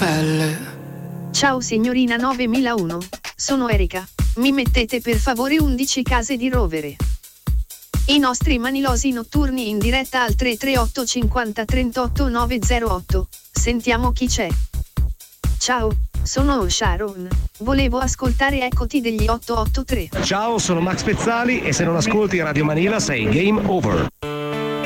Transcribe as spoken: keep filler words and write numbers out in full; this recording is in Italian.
pelle. Ciao signorina novemilauno, sono Erika. Mi mettete per favore undici case di rovere. I nostri manilosi notturni in diretta al tre tre otto cinquanta trentotto novecentotto. Sentiamo chi c'è. Ciao, sono Sharon. Volevo ascoltare Eccoti degli otto otto tre. Ciao, sono Max Pezzali e se non ascolti Radio Manila sei game over.